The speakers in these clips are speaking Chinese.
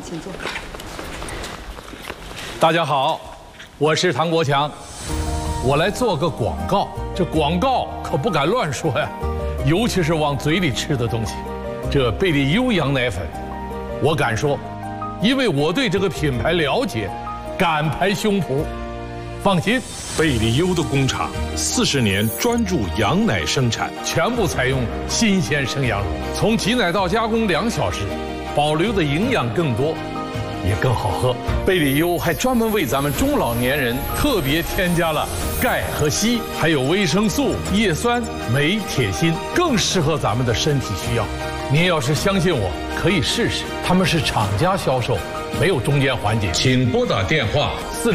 请坐。 大家好，我是唐国强，我来做个广告。这广告可不敢乱说呀，尤其是往嘴里吃的东西。这贝利优羊奶粉，我敢说，因为我对这个品牌了解，敢拍胸脯。放心，贝利优的工厂40年专注羊奶生产，全部采用新鲜生羊乳，从挤奶到加工2小时，保留的营养更多，也更好喝。贝利优还专门为咱们中老年人特别添加了钙和硒，还有维生素、叶酸、镁、铁、锌，更适合咱们的身体需要。您要是相信我，可以试试。他们是厂家销售，没有中间环节。请拨打电话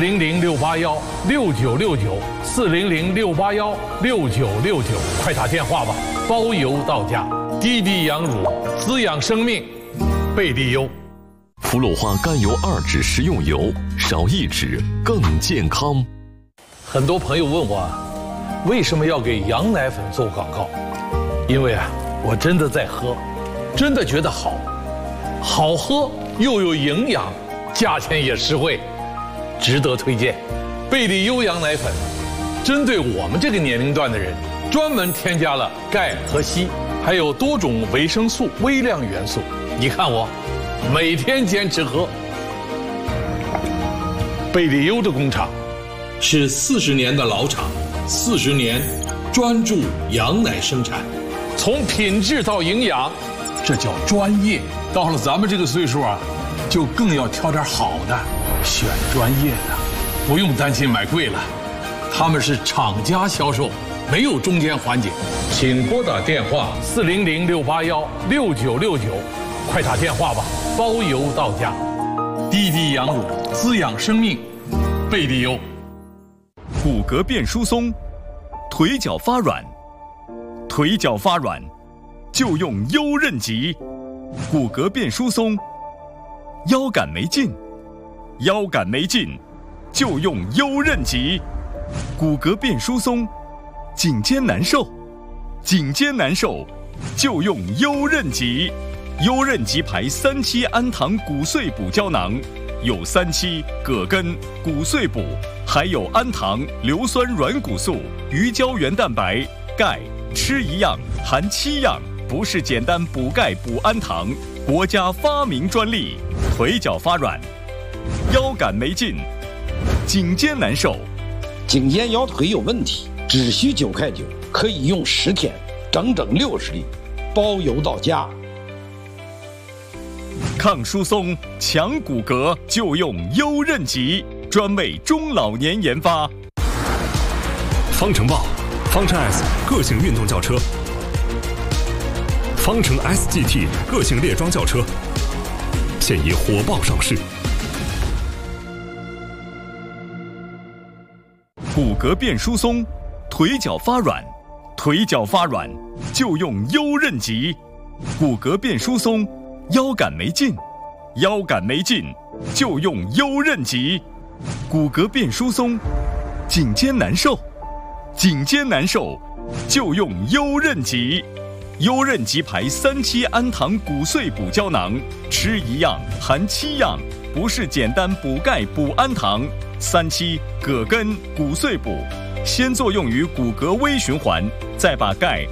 400-681-6969，400-681-6969，快打电话吧，包邮到家。滴滴羊乳，滋养生命，贝利优。 氟氯化甘油2酯食用油，少1酯更健康。 很多朋友问我，为什么要给羊奶粉做广告？因为我真的在喝，真的觉得好喝又有营养，价钱也实惠，值得推荐。贝利优羊奶粉针对我们这个年龄段的人，专门添加了钙和硒，还有多种维生素、微量元素。你看我每天坚持喝。贝利优的工厂是40年的老厂，40年专注羊奶生产，从品质到营养，这叫专业。到了咱们这个岁数就更要挑点好的，选专业的，不用担心买贵了。他们是厂家销售，没有中间环节。请拨打电话400-681-6969，快打电话吧，包邮到家。滴滴羊乳，滋养生命，贝利优。 骨骼变疏松，腿脚发软，腿脚发软就用优韧极。骨骼变疏松，腰杆没劲，腰杆没劲就用优韧极。骨骼变疏松，颈肩难受，颈肩难受就用优韧极。优韧极牌3期氨糖骨碎补胶囊，有3期、葛根、骨碎补，还有氨糖、硫酸软骨素、鱼胶原蛋白、钙，吃一样含7样，不是简单补钙补氨糖，国家发明专利。腿脚发软，腰杆没劲，颈肩难受， 颈肩腰腿有问题，只需9块9，可以用10天，整整60粒，包邮到家。 抗疏松、强骨骼就用优韧极，专为中老年研发。 方程豹、方程 S 个性运动轿车，方程 SGT 个性列装轿车，现已火爆上市。 骨骼变疏松，腿脚发软，腿脚发软就用优韧极。骨骼变疏松，腰杆没劲，腰杆没劲就用优韧极。骨骼变疏松，颈肩难受，颈肩难受就用优韧极。优韧极牌3期氨糖骨碎补胶囊，吃一样含7样，不是简单补钙补氨糖。3期、葛根、骨碎补，先作用于骨骼微循环，再把钙